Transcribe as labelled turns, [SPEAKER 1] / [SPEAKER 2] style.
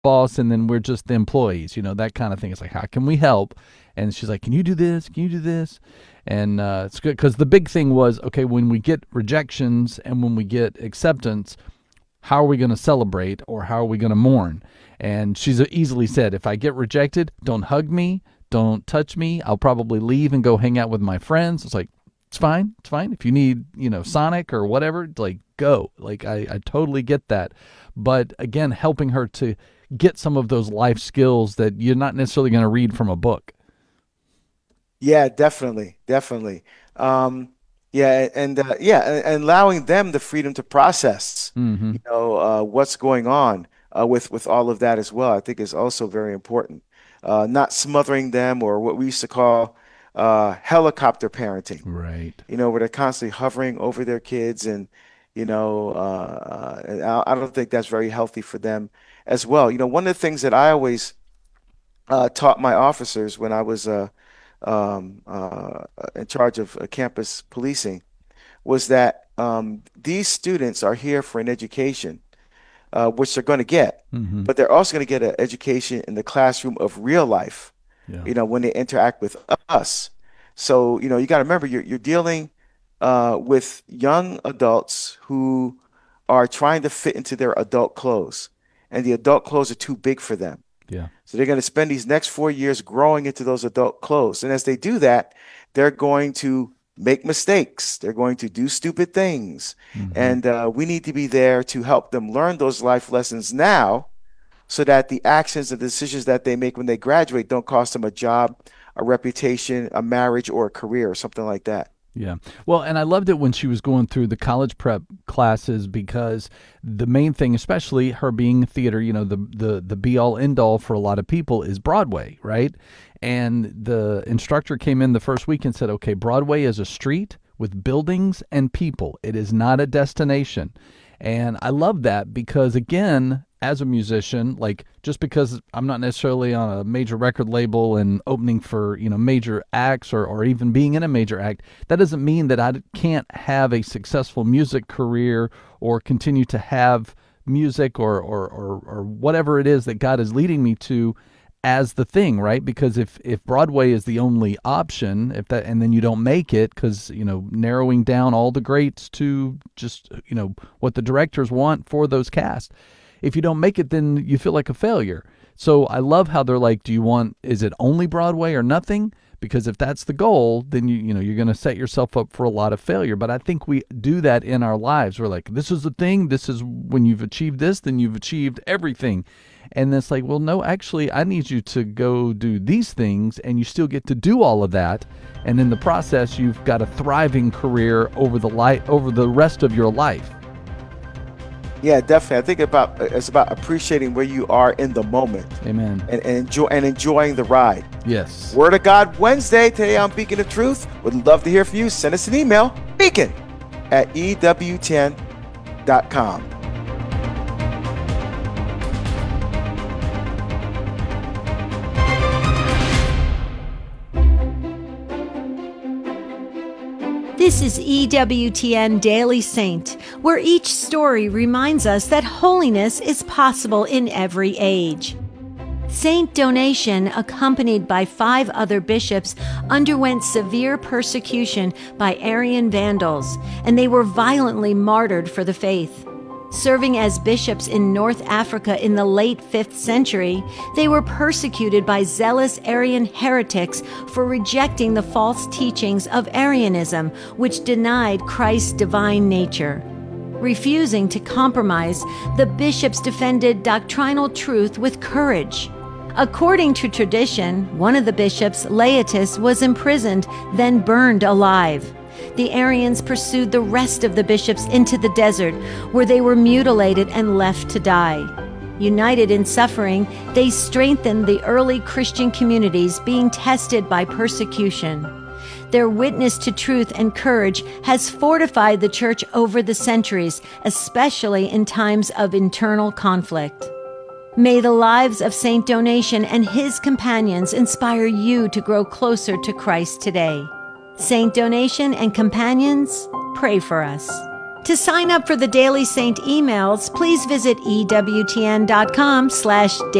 [SPEAKER 1] boss, and then we're just the employees, that kind of thing. It's like, how can we help? And she's like, can you do this? Can you do this? And it's good because the big thing was, okay, when we get rejections and when we get acceptance, how are we going to celebrate or how are we going to mourn? And she's easily said, if I get rejected, don't hug me, don't touch me. I'll probably leave and go hang out with my friends. It's like, it's fine. It's fine. If you need, Sonic or whatever, like, go. Like, I totally get that. But again, helping her to get some of those life skills that you're not necessarily going to read from a book.
[SPEAKER 2] Yeah, definitely, definitely. Yeah, and allowing them the freedom to process,
[SPEAKER 1] Mm-hmm.
[SPEAKER 2] what's going on with all of that as well. I think is also very important. Not smothering them or what we used to call helicopter parenting.
[SPEAKER 1] Right.
[SPEAKER 2] Where they're constantly hovering over their kids, and and I don't think that's very healthy for them as well. One of the things that I always taught my officers when I was in charge of campus policing was that these students are here for an education, which they're going to get,
[SPEAKER 1] Mm-hmm.
[SPEAKER 2] but they're also going to get an education in the classroom of real life,
[SPEAKER 1] Yeah.
[SPEAKER 2] when they interact with us. So, you got to remember you're dealing with young adults who are trying to fit into their adult clothes, and the adult clothes are too big for them.
[SPEAKER 1] Yeah.
[SPEAKER 2] So they're going to spend these next 4 years growing into those adult clothes. And as they do that, they're going to make mistakes. They're going to do stupid things.
[SPEAKER 1] Mm-hmm.
[SPEAKER 2] And we need to be there to help them learn those life lessons now so that the actions and decisions that they make when they graduate don't cost them a job, a reputation, a marriage, or a career, or something like that.
[SPEAKER 1] Yeah. Well, and I loved it when she was going through the college prep classes because the main thing, especially her being theater, the be all end all for a lot of people is Broadway, right? And the instructor came in the first week and said, okay, Broadway is a street with buildings and people. It is not a destination. And I love that because, again, as a musician, like just because I'm not necessarily on a major record label and opening for, major acts or even being in a major act, that doesn't mean that I can't have a successful music career or continue to have music or whatever it is that God is leading me to as the thing, right? Because if Broadway is the only option, if that, and then you don't make it because narrowing down all the greats to just what the directors want for those casts, if you don't make it, then you feel like a failure. So I love how they're like, is it only Broadway or nothing? Because if that's the goal, then you're going to set yourself up for a lot of failure. But I think we do that in our lives. We're like, this is the thing. This is when you've achieved this, then you've achieved everything. And it's like, well, no, actually, I need you to go do these things, and you still get to do all of that. And in the process, you've got a thriving career over the rest of your life.
[SPEAKER 2] Yeah, definitely. I think it's about appreciating where you are in the moment,
[SPEAKER 1] Amen.
[SPEAKER 2] and enjoying the ride.
[SPEAKER 1] Yes.
[SPEAKER 2] Word of God Wednesday today on Beacon of Truth. Would love to hear from you. Send us an email, beacon@ewtn.com.
[SPEAKER 3] This is EWTN Daily Saint, where each story reminds us that holiness is possible in every age. Saint Donation, accompanied by 5 other bishops, underwent severe persecution by Arian vandals, and they were violently martyred for the faith. Serving as bishops in North Africa in the late 5th century, they were persecuted by zealous Arian heretics for rejecting the false teachings of Arianism, which denied Christ's divine nature. Refusing to compromise, the bishops defended doctrinal truth with courage. According to tradition, one of the bishops, Laetus, was imprisoned, then burned alive. The Arians pursued the rest of the bishops into the desert, where they were mutilated and left to die. United in suffering, they strengthened the early Christian communities being tested by persecution. Their witness to truth and courage has fortified the church over the centuries, especially in times of internal conflict. May the lives of Saint Donation and his companions inspire you to grow closer to Christ today. Saint Donation and companions, pray for us. To sign up for the Daily Saint emails, please visit EWTN.com/daily